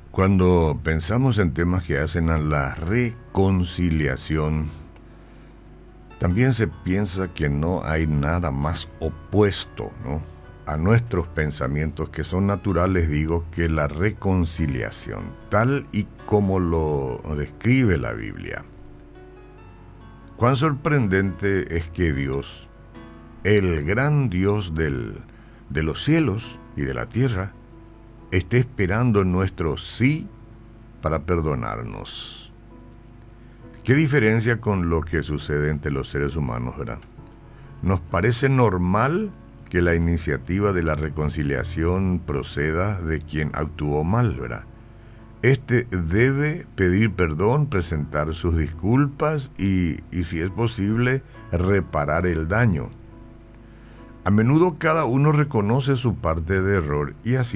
Cuando pensamos en temas que hacen a la reconciliación, también se piensa que no hay nada más opuesto, ¿no?, a nuestros pensamientos, que son naturales, digo, que la reconciliación, tal y como lo describe la Biblia. Cuán sorprendente es que Dios, el gran Dios de los cielos y de la tierra, esté esperando nuestro sí para perdonarnos. ¿Qué diferencia con lo que sucede entre los seres humanos, verdad? Nos parece normal que la iniciativa de la reconciliación proceda de quien actuó mal, ¿verdad? Este debe pedir perdón, presentar sus disculpas y si es posible, reparar el daño. A menudo cada uno reconoce su parte de error y así